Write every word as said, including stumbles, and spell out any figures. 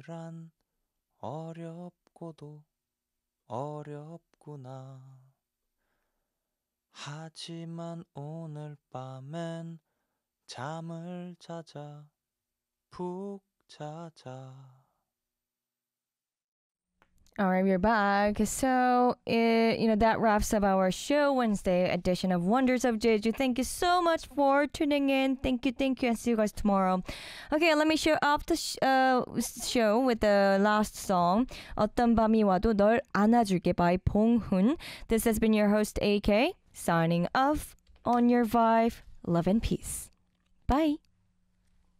란 어렵고도 어렵구나. 하지만 오늘 밤엔 잠을 자자 푹 자자. All right, we're back. So, uh, you know, that wraps up our show Wednesday edition of Wonders of Jeju. Thank you so much for tuning in. Thank you, thank you, and see you guys tomorrow. Okay, let me show off the sh- uh, show with the last song. 어떤 밤이 와도 널 안아줄게 by 봉훈. This has been your host, A K, signing off on your vibe. Love and peace. Bye.